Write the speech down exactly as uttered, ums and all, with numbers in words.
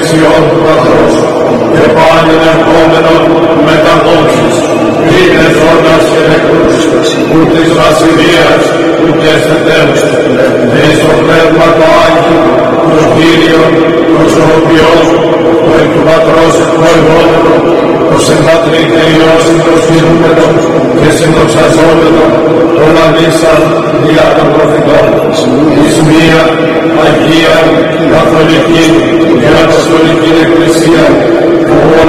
δεξιόν του πατρός και πάλιν ερχόμενον μεταδόξης, είναι ζώντας και νεκρούς, που της βασιλείας ούτε σε τέλος, εις το πνεύμα το Άγιο, το Κύριο, το Ζωοποιός, το εκ του πατρός εκπορευόμενο, το σε πατρί και Υιός συντοσκυρούμενο και συντοξαζόμενο, τον αλήσαν διά των προφητών